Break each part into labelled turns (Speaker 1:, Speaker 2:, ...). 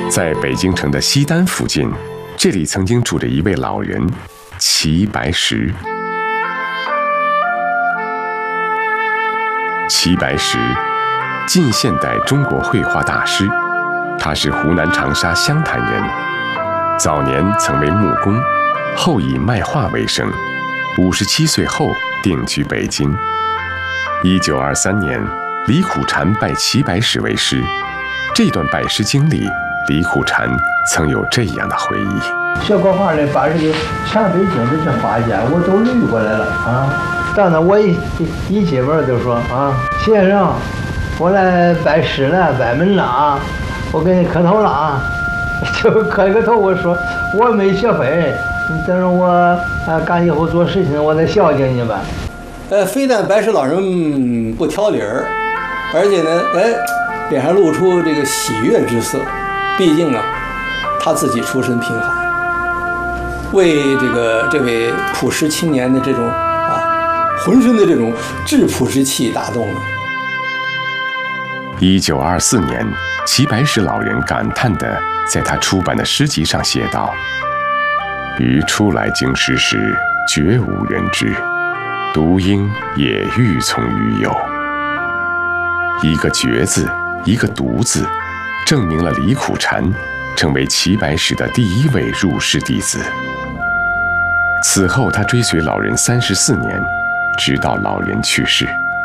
Speaker 1: 在北京城的西单附近，这里曾经住着一位老人齐白石。齐白石，近现代中国绘画大师，他是湖南长沙湘潭人，早年曾为木工，后以卖画为生。57岁后定居北京。1923年，李苦禅拜齐白石为师。这段拜师经历，李苦禅曾有这样的回忆：
Speaker 2: 学国画的，把这个全北京这些画家我都捋过来了啊。当然我一进门就说啊，先生，我来拜师了，拜门了啊，我给你磕头了啊。就磕一个头，我说我没学会，你等着我干以后做事情，我再孝敬你吧。
Speaker 3: 非但白石老人不挑理儿，而且呢，脸上露出这个喜悦之色。毕竟啊，他自己出身贫寒，为这位朴实青年的这种浑身的这种质朴之气打动了。
Speaker 1: 1924年，齐白石老人感叹地在他出版的诗集上写道：“余初来京师时，绝无人知，独应也欲从于友。”一个绝字，一个独字，证明了李苦禅成为齐白石的第一位入室弟子。此后，他追随老人34年，直到老人去世。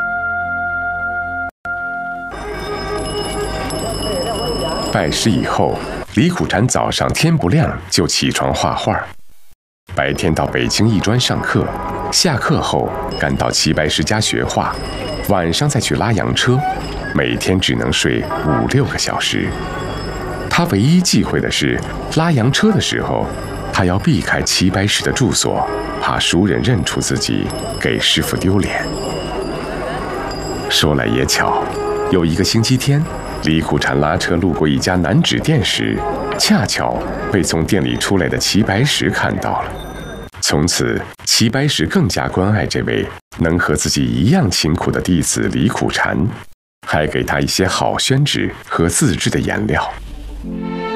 Speaker 1: 拜师以后，李苦禅早上天不亮就起床画画，白天到北京艺专上课，下课后赶到齐白石家学画，晚上再去拉洋车，每天只能睡5、6个小时。他唯一忌讳的是拉洋车的时候，他要避开齐白石的住所，怕熟人认出自己，给师傅丢脸。说来也巧，有一个星期天，李苦禅拉车路过一家南纸店时，恰巧被从店里出来的齐白石看到了。从此，齐白石更加关爱这位能和自己一样勤苦的弟子李苦禅，还给他一些好宣纸和自制的颜料。